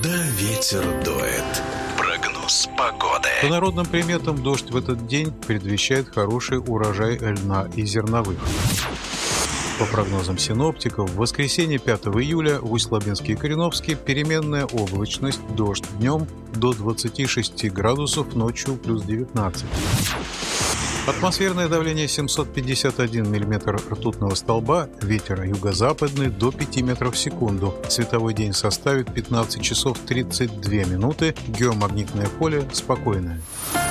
Да ветер дует. Прогноз погоды. По народным приметам, дождь в этот день предвещает хороший урожай льна и зерновых. По прогнозам синоптиков, в воскресенье 5 июля в Усть-Лабинске и Кореновске переменная облачность, дождь днем до 26 градусов, ночью плюс 19. Атмосферное давление 751 мм ртутного столба, ветер юго-западный до 5 метров в секунду. Световой день составит 15 часов 32 минуты, геомагнитное поле спокойное.